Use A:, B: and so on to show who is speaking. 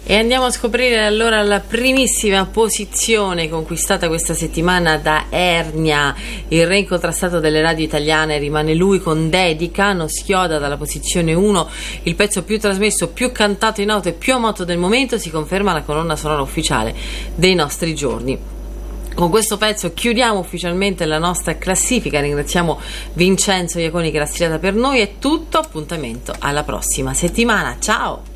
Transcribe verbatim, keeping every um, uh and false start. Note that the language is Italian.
A: E andiamo a scoprire allora la primissima posizione conquistata questa settimana da Ernia, il re incontrastato delle radio italiane. Rimane lui con Dedica, non schioda dalla posizione uno, il pezzo più trasmesso, più cantato in auto e più amato del momento, si conferma la colonna sonora ufficiale dei nostri giorni. Con questo pezzo chiudiamo ufficialmente la nostra classifica. Ringraziamo Vincenzo Iaconi che l'ha stilata per noi. È tutto, appuntamento alla prossima settimana. Ciao!